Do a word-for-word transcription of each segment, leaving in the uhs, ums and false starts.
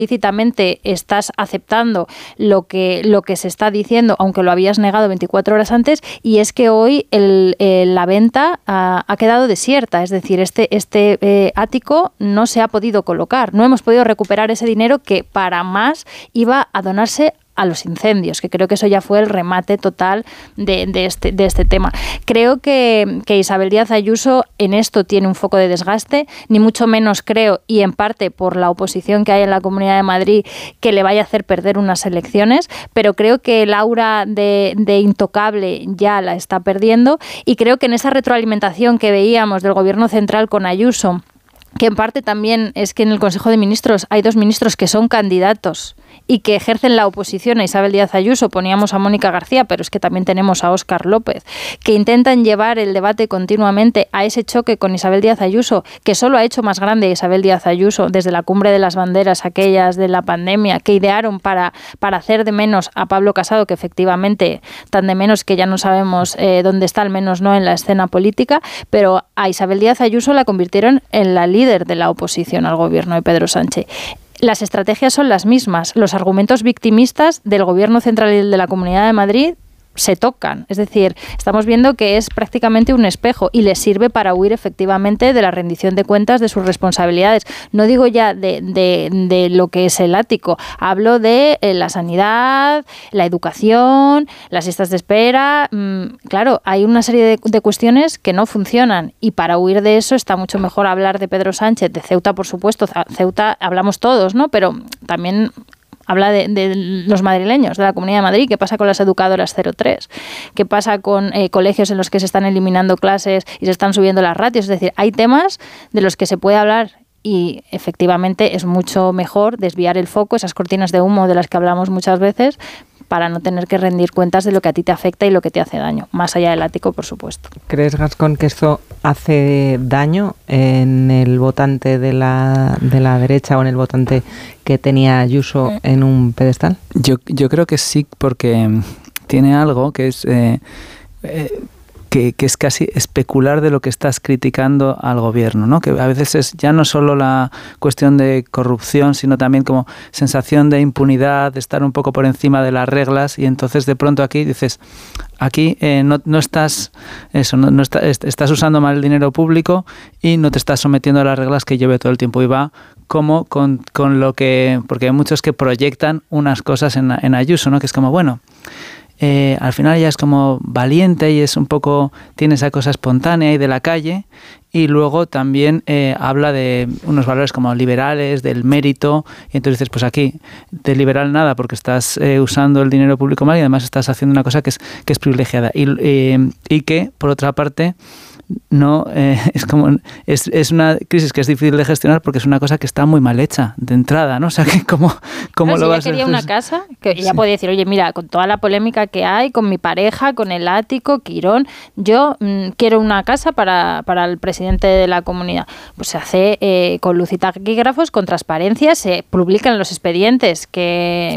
Lícitamente estás aceptando lo que, lo que se está diciendo, aunque lo habías negado veinticuatro horas antes, y es que hoy el, el, la venta ha, ha quedado desierta, es decir, este, este eh, ático no se ha podido colocar, no hemos podido recuperar ese dinero que para más iba a donarse a los incendios, que creo que eso ya fue el remate total de, de, este, de este tema. Creo que, que Isabel Díaz Ayuso en esto tiene un foco de desgaste, ni mucho menos creo, y en parte por la oposición que hay en la Comunidad de Madrid, que le vaya a hacer perder unas elecciones, pero creo que el aura de, de intocable ya la está perdiendo, y creo que en esa retroalimentación que veíamos del Gobierno central con Ayuso, que en parte también es que en el Consejo de Ministros hay dos ministros que son candidatos y que ejercen la oposición a Isabel Díaz Ayuso, poníamos a Mónica García, pero es que también tenemos a Óscar López, que intentan llevar el debate continuamente a ese choque con Isabel Díaz Ayuso, que solo ha hecho más grande a Isabel Díaz Ayuso desde la cumbre de las banderas, aquellas de la pandemia, que idearon para, para hacer de menos a Pablo Casado, que efectivamente tan de menos que ya no sabemos eh, dónde está, al menos no en la escena política, pero a Isabel Díaz Ayuso la convirtieron en la líder de la oposición al gobierno de Pedro Sánchez. Las estrategias son las mismas. Los argumentos victimistas del Gobierno central y del de la Comunidad de Madrid se tocan. Es decir, estamos viendo que es prácticamente un espejo y les sirve para huir efectivamente de la rendición de cuentas de sus responsabilidades. No digo ya de, de, de lo que es el ático, hablo de eh, la sanidad, la educación, las listas de espera. Mm, claro, hay una serie de, de cuestiones que no funcionan, y para huir de eso está mucho mejor hablar de Pedro Sánchez, de Ceuta, por supuesto. Ceuta hablamos todos, ¿no? Pero también habla de, de los madrileños, de la Comunidad de Madrid. ¿Qué pasa con las educadoras cero tres? ¿Qué pasa con eh, colegios en los que se están eliminando clases y se están subiendo las ratios? Es decir, hay temas de los que se puede hablar, y efectivamente es mucho mejor desviar el foco, esas cortinas de humo de las que hablamos muchas veces, para no tener que rendir cuentas de lo que a ti te afecta y lo que te hace daño, más allá del ático, por supuesto. ¿Crees, Gascón, que esto hace daño en el votante de la, de la derecha o en el votante que tenía Ayuso en un pedestal? Yo, yo creo que sí, porque tiene algo que es... Eh, eh, Que, que es casi especular de lo que estás criticando al gobierno, ¿no? Que a veces es ya no solo la cuestión de corrupción, sino también como sensación de impunidad, de estar un poco por encima de las reglas, y entonces de pronto aquí dices, aquí eh, no, no estás eso, no, no está, estás usando mal el dinero público y no te estás sometiendo a las reglas que lleve todo el tiempo, y va como con, con lo que, porque hay muchos que proyectan unas cosas en, en Ayuso, ¿no? Que es como, bueno, Eh, al final ella es como valiente y es un poco, tiene esa cosa espontánea y de la calle, y luego también eh, habla de unos valores como liberales, del mérito, y entonces dices, pues aquí de liberal nada, porque estás eh, usando el dinero público mal, y además estás haciendo una cosa que es, que es privilegiada, y, eh, y que por otra parte no eh, es como es, es una crisis que es difícil de gestionar, porque es una cosa que está muy mal hecha de entrada, ¿no? O sea, que cómo, cómo claro, lo si vas a quería una casa, que ella sí podía decir, oye, mira, con toda la polémica que hay, con mi pareja, con el ático, Quirón, yo mmm, quiero una casa para, para el presidente de la comunidad. Pues se hace eh, con luz y taquígrafos, con transparencia, se publican los expedientes que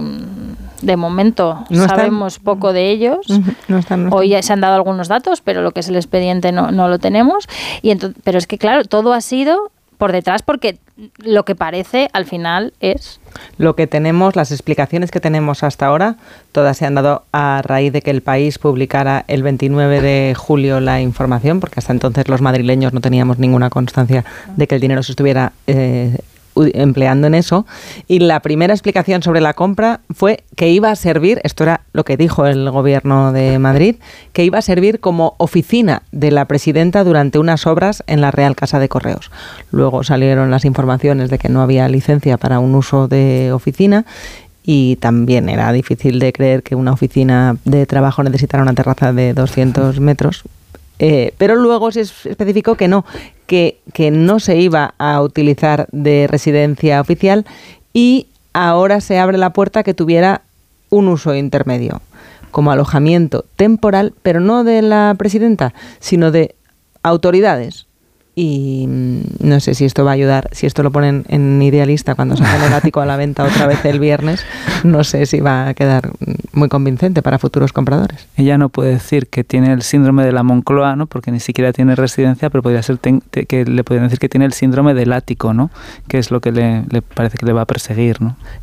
de momento no sabemos están, poco de ellos. No están, no están. Hoy se han dado algunos datos, pero lo que es el expediente no, no lo tenemos. Y entonces, pero es que claro, todo ha sido por detrás, porque lo que parece al final es... Lo que tenemos, las explicaciones que tenemos hasta ahora, todas se han dado a raíz de que El País publicara el veintinueve de julio la información, porque hasta entonces los madrileños no teníamos ninguna constancia de que el dinero se estuviera eh, empleando en eso. Y la primera explicación sobre la compra fue que iba a servir, esto era lo que dijo el gobierno de Madrid, que iba a servir como oficina de la presidenta durante unas obras en la Real Casa de Correos. Luego salieron las informaciones de que no había licencia para un uso de oficina, y también era difícil de creer que una oficina de trabajo necesitara una terraza de doscientos metros. Eh, pero luego se especificó que no, que, que no se iba a utilizar de residencia oficial, y ahora se abre la puerta a que tuviera un uso intermedio, como alojamiento temporal, pero no de la presidenta, sino de autoridades. y no sé si esto va a ayudar, si esto lo ponen en Idealista cuando saquen el ático a la venta otra vez el viernes, no sé si va a quedar muy convincente para futuros compradores. Ella no puede decir que tiene el síndrome de la Moncloa, ¿no? Porque ni siquiera tiene residencia, pero podría ser ten, te, que le podrían decir que tiene el síndrome del ático, ¿no? Que es lo que le, le parece que le va a perseguir, ¿no?